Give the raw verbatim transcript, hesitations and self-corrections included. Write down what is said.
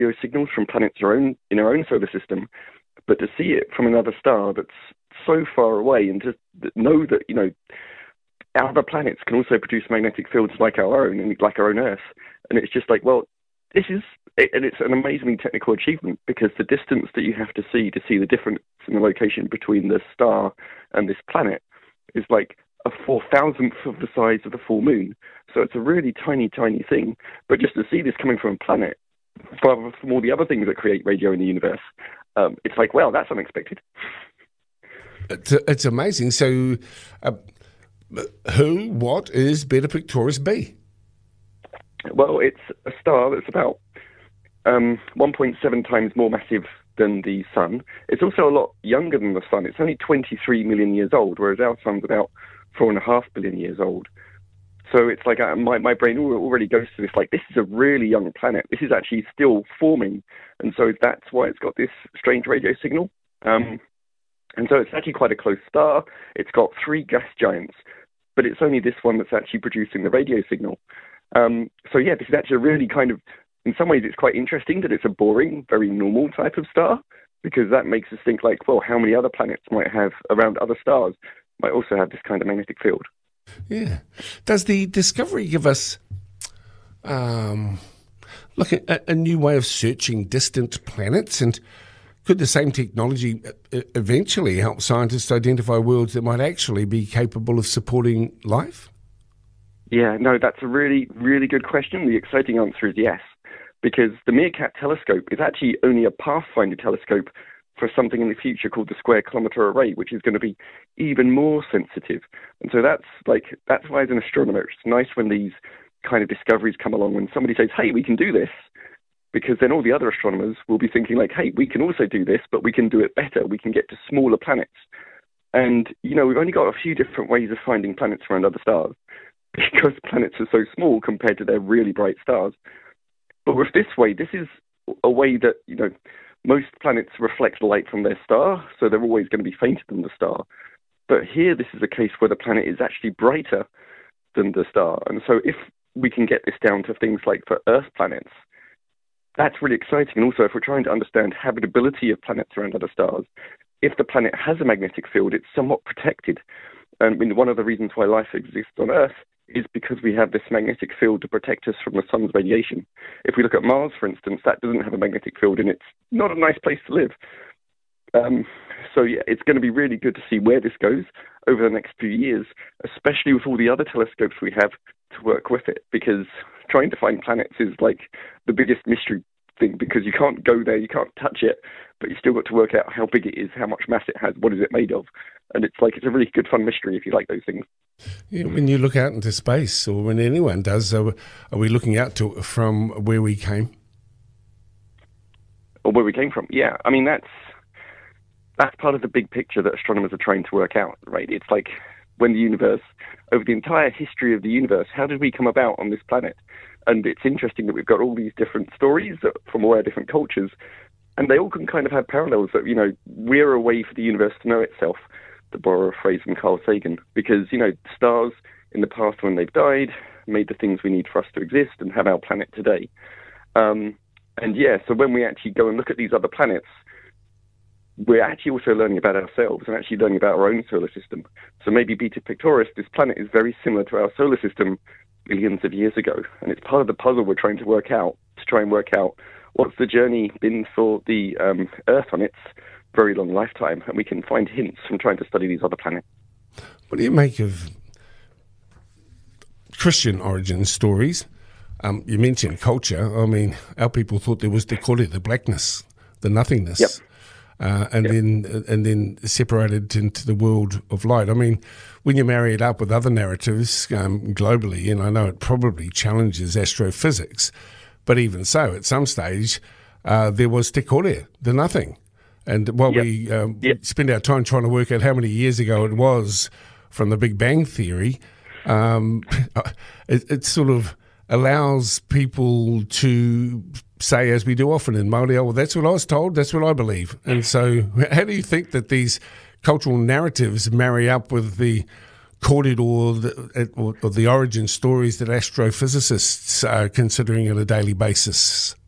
radio signals from planets our own, in our own solar system, but to see it from another star that's so far away, and to know that, you know, other planets can also produce magnetic fields like our own, and like our own Earth. And it's just like, well, this is, and it's an amazing technical achievement, because the distance that you have to see to see the difference in the location between the star and this planet is like a four thousandth of the size of the full moon. So it's a really tiny, tiny thing. But just to see this coming from a planet, from all the other things that create radio in the universe, um, it's like, well, that's unexpected. It's, it's amazing. So uh, who, what is Beta Pictoris b? Well, it's a star that's about um, one point seven times more massive than the Sun. It's also a lot younger than the Sun. It's only twenty-three million years old, whereas our Sun's about four and a half billion years old. So it's like uh, my, my brain already goes to this, like, this is a really young planet. This is actually still forming. And so that's why it's got this strange radio signal. Um, and so it's actually quite a close star. It's got three gas giants, but it's only this one that's actually producing the radio signal. Um, so yeah, this is actually a really kind of, in some ways it's quite interesting that it's a boring, very normal type of star, because that makes us think like, well, how many other planets might have around other stars might also have this kind of magnetic field. Yeah. Does the discovery give us um, look a, a new way of searching distant planets, and could the same technology eventually help scientists identify worlds that might actually be capable of supporting life? Yeah, no, that's a really, really good question. The exciting answer is yes, because the Meerkat telescope is actually only a pathfinder telescope for something in the future called the Square Kilometre Array, which is going to be even more sensitive. And so that's like, that's why as an astronomer, it's nice when these kind of discoveries come along, when somebody says, hey, we can do this, because then all the other astronomers will be thinking like, hey, we can also do this, but we can do it better. We can get to smaller planets. And, you know, we've only got a few different ways of finding planets around other stars, because planets are so small compared to their really bright stars. But with this way, this is a way that, you know, most planets reflect light from their star, so they're always going to be fainter than the star. But here, this is a case where the planet is actually brighter than the star. And so if we can get this down to things like for Earth planets, that's really exciting. And also, if we're trying to understand habitability of planets around other stars, if the planet has a magnetic field, it's somewhat protected. And I mean, one of the reasons why life exists on Earth is because we have this magnetic field to protect us from the sun's radiation. If we look at Mars, for instance, that doesn't have a magnetic field, and it's not a nice place to live. Um, so yeah, it's going to be really good to see where this goes over the next few years, especially with all the other telescopes we have to work with it, because trying to find planets is like the biggest mystery thing, because you can't go there, you can't touch it, but you still got to work out how big it is, how much mass it has, what is it made of. And it's like, it's a really good fun mystery if you like those things. Yeah, when you look out into space, or when anyone does, are, are we looking out to from where we came? Or where we came from? Yeah, I mean, that's that's part of the big picture that astronomers are trying to work out, right? It's like, when the universe, over the entire history of the universe, how did we come about on this planet? And it's interesting that we've got all these different stories from all our different cultures, and they all can kind of have parallels that, you know, we're a way for the universe to know itself, to borrow a phrase from Carl Sagan, because, you know, stars in the past, when they've died, made the things we need for us to exist and have our planet today. Um, and yeah, so when we actually go and look at these other planets, we're actually also learning about ourselves and actually learning about our own solar system. So maybe Beta Pictoris, this planet, is very similar to our solar system billions of years ago. And it's part of the puzzle we're trying to work out, to try and work out what's the journey been for the um, Earth on its very long lifetime. And we can find hints from trying to study these other planets. What do you make of Christian origin stories? Um, you mentioned culture. I mean, our people thought there was, they called it the blackness, the nothingness. Yep. Uh, and yep. then and then separated into the world of light. I mean, when you marry it up with other narratives um, globally, and I know it probably challenges astrophysics, but even so, at some stage, uh, there was Te Kore, the nothing. And while yep. we um, yep. spend our time trying to work out how many years ago it was from the Big Bang Theory, um, it, it sort of allows people to say, as we do often in Māori, oh, well, that's what I was told, that's what I believe. And so how do you think that these cultural narratives marry up with the corded or the, or, or the origin stories that astrophysicists are considering on a daily basis?